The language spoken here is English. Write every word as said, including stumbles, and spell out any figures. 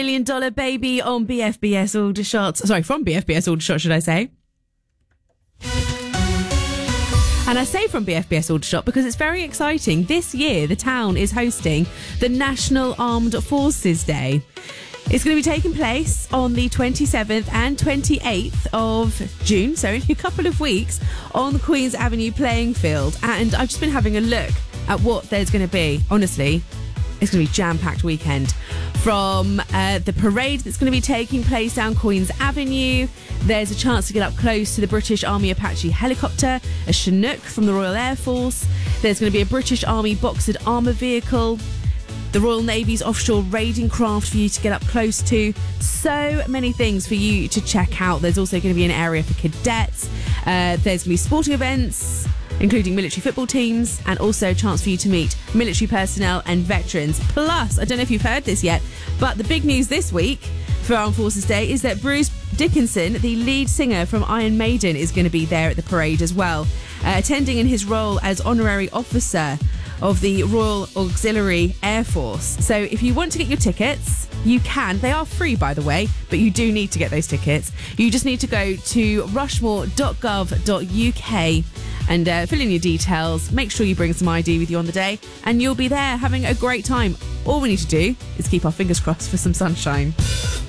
Million Dollar Baby on B F B S Aldershot. Sorry, from B F B S Aldershot, should I say? And I say from B F B S Aldershot because it's very exciting. This year, the town is hosting the National Armed Forces Day. It's going to be taking place on the twenty-seventh and twenty-eighth of June, so in a couple of weeks, on the Queen's Avenue playing field. And I've just been having a look at what there's going to be. Honestly, it's going to be a jam-packed weekend. From uh, the parade that's going to be taking place down Queen's Avenue, there's a chance to get up close to the British Army Apache helicopter, a Chinook from the Royal Air Force. There's going to be a British Army Boxer armour vehicle, the Royal Navy's offshore raiding craft for you to get up close to. So many things for you to check out. There's also going to be an area for cadets. Uh, there's going to be sporting events, including military football teams, and also a chance for you to meet military personnel and veterans. Plus, I don't know if you've heard this yet, but the big news this week for Armed Forces Day is that Bruce Dickinson, the lead singer from Iron Maiden, is going to be there at the parade as well, uh, attending in his role as honorary officer of the Royal Auxiliary Air Force. So if you want to get your tickets, you can. They are free, by the way, but you do need to get those tickets. You just need to go to rushmore dot gov dot U K and uh, fill in your details. Make sure you bring some I D with you on the day, and you'll be there having a great time. All we need to do is keep our fingers crossed for some sunshine.